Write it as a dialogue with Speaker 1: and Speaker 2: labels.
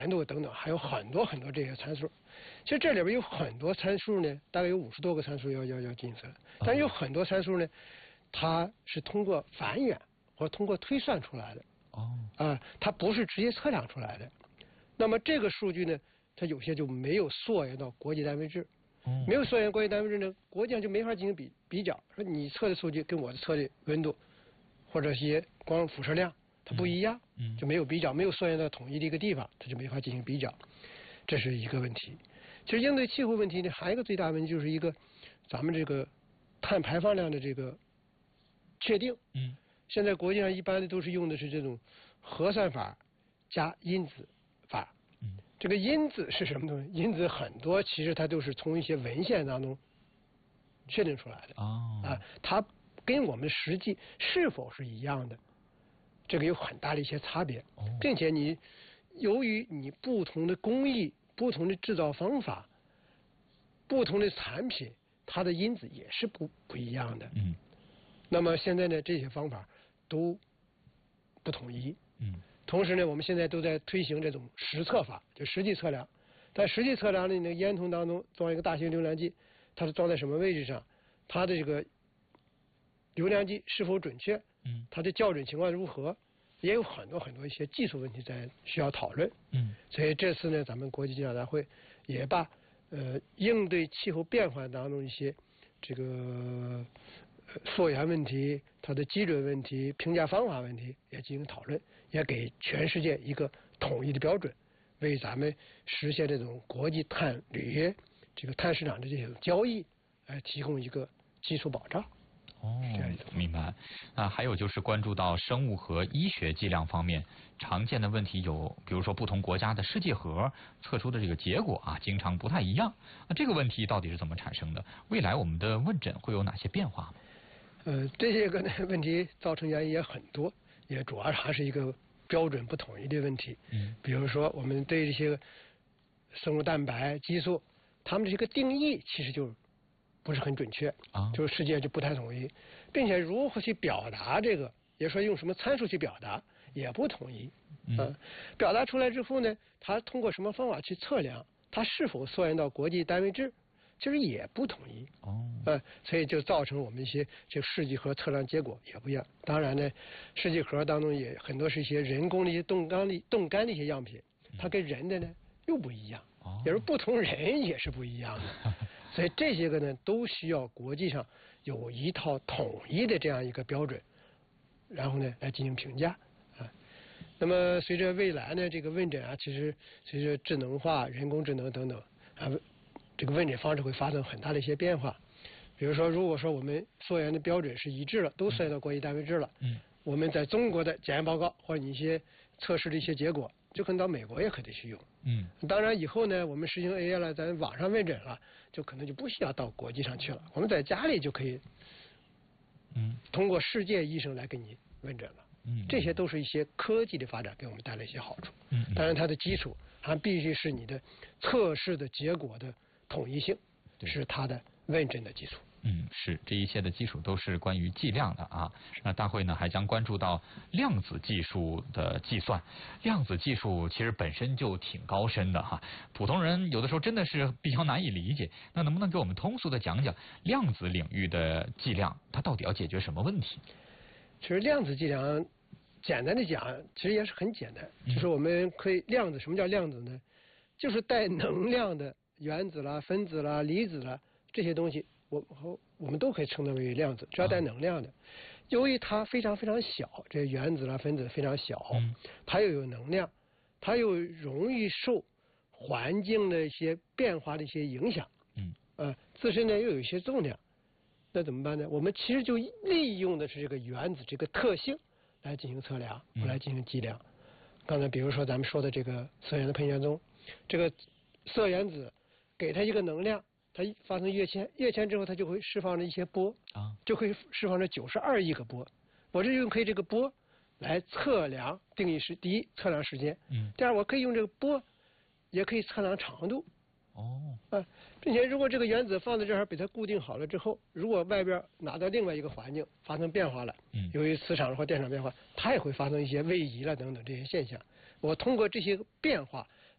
Speaker 1: 度等等，还有很多很多这些参数。其实这里边有很多参数呢，大概有50多个参数要进行测量，但有很多参数呢，它是通过繁衍或者通过推算出来的。它不是直接测量出来的。那么这个数据呢，它有些就没有溯源到国际单位制。没有溯源国际单位制呢，国际上就没法进行比较，说你测的数据跟我的测的温度或者一些光辐射量它不一样，就没有比较，没有溯源到统一的一个地方，它就没法进行比较，这是一个问题。其实应对气候问题呢，还有一个最大问题就是一个咱们这个碳排放量的这个确定。现在国际上一般的都是用的是这种核算法加因子法。这个因子是什么东西？因子很多其实它都是从一些文献当中确定出来的。它跟我们实际是否是一样的，这个有很大的一些差别。并且由于你不同的工艺、不同的制造方法、不同的产品，它的因子也是不一样的。那么现在呢，这些方法都不统一。同时呢，我们现在都在推行这种实测法，就实际测量。在实际测量的那个烟筒当中装一个大型流量计，它是装在什么位置上？它的这个流量计是否准确？它的校准情况如何？也有很多很多一些技术问题在需要讨论。所以这次呢，咱们国际气象大会也把应对气候变化当中一些这个溯源问题、它的基准问题、评价方法问题也进行讨论，也给全世界一个统一的标准，为咱们实现这种国际碳铝这个碳市场的这种交易来提供一个基础保障。
Speaker 2: 明白。还有就是关注到生物和医学计量方面常见的问题有，比如说不同国家的试剂盒测出的这个结果经常不太一样。这个问题到底是怎么产生的？未来我们的问诊会有哪些变化吗？
Speaker 1: 这些个问题造成原因也很多，也主要还是一个标准不统一的问题。比如说我们对这些生物蛋白、激素，它们这个定义其实就不是很准确，就是世界就不太统一，并且如何去表达这个，也说用什么参数去表达也不统一。表达出来之后呢，它通过什么方法去测量，它是否溯源到国际单位制，其实也不统一。所以就造成我们一些这试剂盒测量结果也不一样。当然呢，试剂盒当中也很多是一些人工的一些冻干的一些样品，它跟人的呢又不一样，也是不同人也是不一样的。所以这些个呢都需要国际上有一套统一的这样一个标准，然后呢来进行评价。那么随着未来呢这个问诊其实随着智能化、人工智能等等这个问诊方式会发生很大的一些变化。比如说，如果说我们溯源的标准是一致了，都溯源到国际单位制了，我们在中国的检验报告或者你一些测试的一些结果，就可能到美国也可以去用。当然以后呢，我们实行 AI 了，咱网上问诊了，就可能就不需要到国际上去了，我们在家里就可以，通过世界医生来给你问诊了。这些都是一些科技的发展给我们带来一些好处。当然它的基础还必须是你的测试的结果的统一性，是它的问诊的基础。
Speaker 2: 是，这一切的基础都是关于计量的啊。那大会呢还将关注到量子技术的计算。量子技术其实本身就挺高深的哈，普通人有的时候真的是比较难以理解。那能不能给我们通俗的讲讲量子领域的计量，它到底要解决什么问题？
Speaker 1: 其实量子计量简单的讲其实也是很简单，就是我们可以量子，什么叫量子呢？就是带能量的原子啦、分子啦、离子啦这些东西，我们都可以称之为量子，只要带能量的。由于它非常非常小，这原子啦、分子非常小，它又有能量，它又容易受环境的一些变化的一些影响，自身呢又有一些重量，那怎么办呢？我们其实就利用的是这个原子这个特性来进行测量，来进行计量。刚才比如说咱们说的这个色源的喷泉中，这个色原子给它一个能量，它发生跃迁，跃迁之后它就会释放着一些波，就会释放着92亿个波。我这就可以这个波来测量，定义是第一测量时间，第二我可以用这个波也可以测量长度。并且如果这个原子放在这儿被它固定好了之后，如果外边拿到另外一个环境发生变化了，由于磁场或电场变化，它也会发生一些位移了等等这些现象。我通过这些变化